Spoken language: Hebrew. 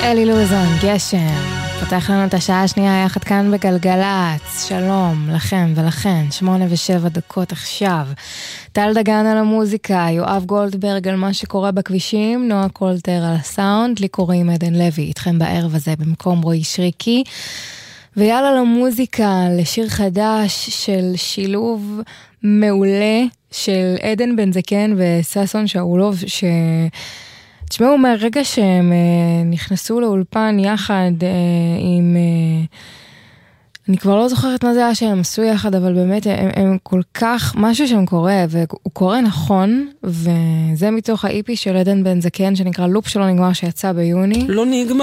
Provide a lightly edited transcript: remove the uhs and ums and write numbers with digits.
אלי לוזון, גשם, פותח לנו את השעה השנייה יחד כאן בגלגלץ. שלום לכם ולכן, 8:07 עכשיו. טל דגן על המוזיקה, יואב גולדברג על מה שקורה בכבישים, נועה קולטר על הסאונד, לי קוראים עדן לוי, איתכם בערב הזה במקום רועי שריקי. ויאללה למוזיקה, לשיר חדש של שילוב מעולה של עדן בן זקן וססון שאולוב, תשמעו, מהרגע שהם נכנסו לאולפן יחד עם, אני כבר לא זוכרת מה זה היה שהם עשו יחד, אבל באמת הם כל כך, משהו שהם קורה, והוא קורה נכון, וזה מתוך האיפי של עדן בן זקן, שנקרא לופ שלא נגמר, שיצא ביוני. לא נגמר.